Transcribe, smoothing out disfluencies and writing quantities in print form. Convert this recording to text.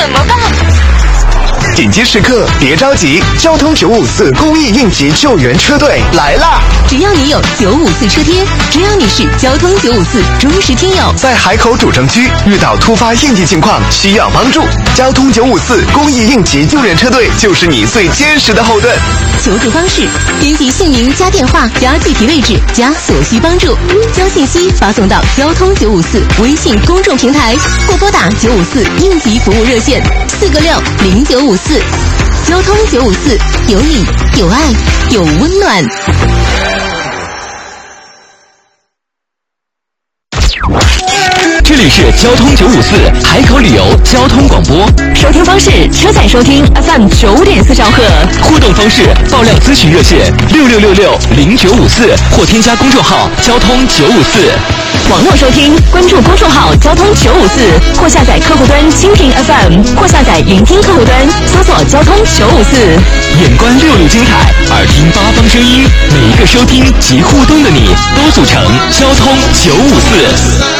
怎么办？ 紧急时刻别着急，交通954公益应急救援车队来啦！ 只要你有954车贴，只要你是交通954忠实听友， 在海口主城区遇到突发应急情况需要帮助，交通954公益应急救援车队就是你最坚实的后盾。 求助方式：编辑姓名加电话加具体位置加所需帮助，将信息发送到交通954微信公众平台，或拨打954应急服务热线4个60954。交通954，有你，有爱，有温暖。 这里是交通954海口旅游交通广播， 收听方式：车载收听 FM 9.4兆赫， 互动方式：爆料咨询热线66660954或添加公众号交通954。 网络收听，关注公众号交通954，或下载客户端蜻蜓 FM， 或下载云听客户端，搜索交通954。 眼观六路精彩，耳听八方声音，每一个收听及互动的你，都组成交通954。